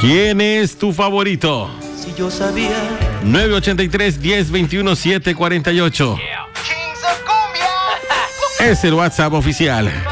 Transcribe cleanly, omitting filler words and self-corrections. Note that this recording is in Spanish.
¿Quién es tu favorito? Si yo sabía. 983-1021-748. Kings of Cumbia. Es el WhatsApp oficial.